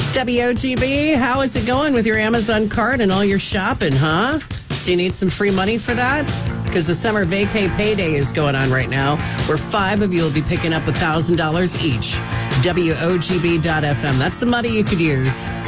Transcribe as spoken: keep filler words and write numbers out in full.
W O G B, how is it going with your Amazon cart and all your shopping, huh? Do you need some free money for that? Because the summer vacay payday is going on right now, where five of you will be picking up one thousand dollars each. W O G B dot F M. That's the money you could use.